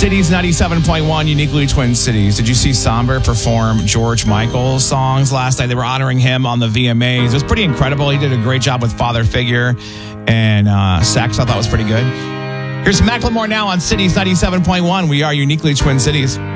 Cities 97.1, uniquely Twin Cities. Did you see Somber perform George Michael's songs last night? They were honoring him on the VMAs. It was pretty incredible. He did a great job with Father Figure and Sex. I thought was pretty good. Here's Macklemore now on Cities 97.1. We are uniquely Twin Cities.